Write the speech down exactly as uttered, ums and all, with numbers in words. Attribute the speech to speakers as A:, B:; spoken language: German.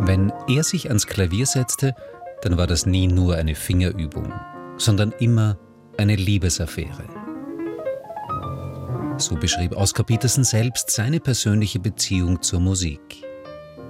A: Wenn er sich ans Klavier setzte, dann war das nie nur eine Fingerübung, sondern immer eine Liebesaffäre. So beschrieb Oscar Peterson selbst seine persönliche Beziehung zur Musik.